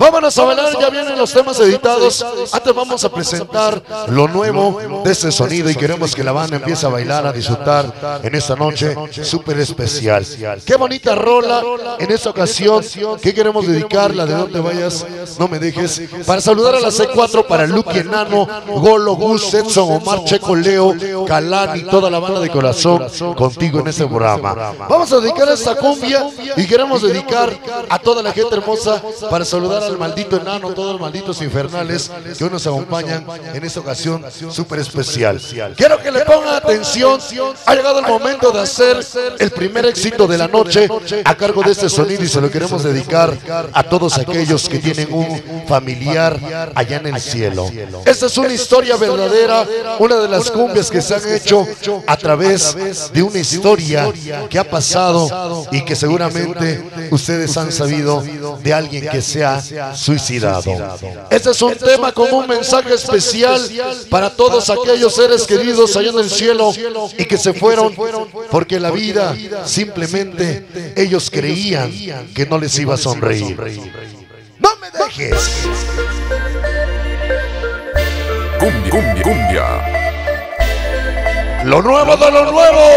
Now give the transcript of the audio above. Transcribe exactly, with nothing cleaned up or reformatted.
Vámonos a bailar, ya vienen los temas editados. Antes vamos a presentar lo nuevo de este sonido y queremos que la banda empiece a bailar, a disfrutar en esta noche súper especial. Qué bonita rola en esta ocasión. ¿Qué queremos dedicarla? De donde vayas, no me dejes. Para saludar a la C cuatro, para Lucky Enano, Golo, Gus, Edson, Omar, Checo, Leo, Calán y toda la banda de corazón contigo en este programa. Vamos a dedicar esta cumbia y queremos dedicar a toda la gente hermosa para saludar al maldito enano, todos los malditos infernales que hoy nos acompañan en esta ocasión súper especial. Quiero que le pongan atención. Ha llegado el momento de hacer el primer éxito de la noche a cargo de este sonido y se lo queremos dedicar a todos aquellos que tienen un familiar allá en el cielo. Esta es una historia verdadera, una de las cumbias que se han hecho a través de una historia que ha pasado y que seguramente ustedes han sabido de alguien que se ha suicidado. Este es un tema con un mensaje especial para todos aquellos seres queridos allá en el cielo y que se fueron porque la vida simplemente ellos creían que no les iba a sonreír. ¡No me dejes! Cumbia, cumbia, cumbia. Lo nuevo de lo nuevo.